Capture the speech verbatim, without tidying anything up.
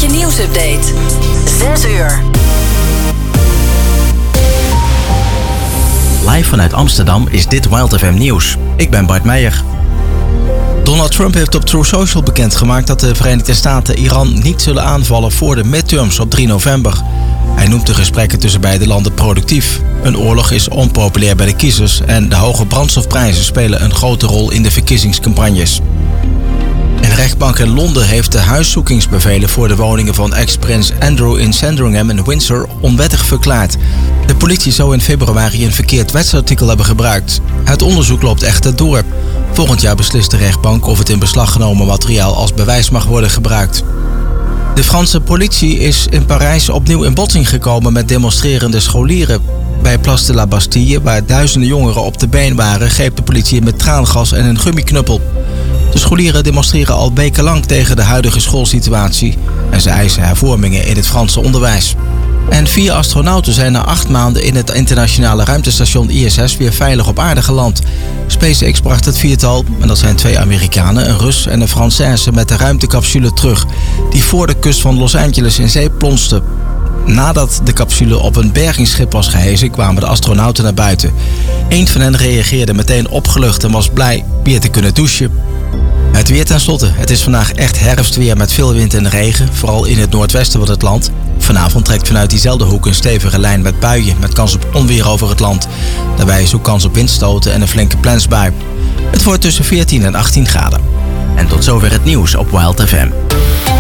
je nieuwsupdate. zes uur. Live vanuit Amsterdam is dit Wild F M Nieuws. Ik ben Bart Meijer. Donald Trump heeft op Truth Social bekendgemaakt dat de Verenigde Staten Iran niet zullen aanvallen voor de midterms op drie november. Hij noemt de gesprekken tussen beide landen productief. Een oorlog is onpopulair bij de kiezers en de hoge brandstofprijzen spelen een grote rol in de verkiezingscampagnes. Een rechtbank in Londen heeft de huiszoekingsbevelen voor de woningen van ex-prins Andrew in Sandringham en Windsor onwettig verklaard. De politie zou in februari een verkeerd wetsartikel hebben gebruikt. Het onderzoek loopt echter door. Volgend jaar beslist de rechtbank of het in beslag genomen materiaal als bewijs mag worden gebruikt. De Franse politie is in Parijs opnieuw in botsing gekomen met demonstrerende scholieren. Bij Place de la Bastille, waar duizenden jongeren op de been waren, greep de politie met traangas en een gummiknuppel. De scholieren demonstreren al wekenlang tegen de huidige schoolsituatie en ze eisen hervormingen in het Franse onderwijs. En vier astronauten zijn na acht maanden in het internationale ruimtestation I S S weer veilig op aarde geland. SpaceX bracht het viertal, en dat zijn twee Amerikanen, een Rus en een Française, met de ruimtecapsule terug, die voor de kust van Los Angeles in zee plonste. Nadat de capsule op een bergingsschip was gehesen, kwamen de astronauten naar buiten. Eén van hen reageerde meteen opgelucht en was blij weer te kunnen douchen. Het weer tenslotte. Het is vandaag echt herfstweer met veel wind en regen, vooral in het noordwesten van het land. Vanavond trekt vanuit diezelfde hoek een stevige lijn met buien met kans op onweer over het land. Daarbij is ook kans op windstoten en een flinke plensbui. Het wordt tussen veertien en achttien graden. En tot zover het nieuws op Wild F M.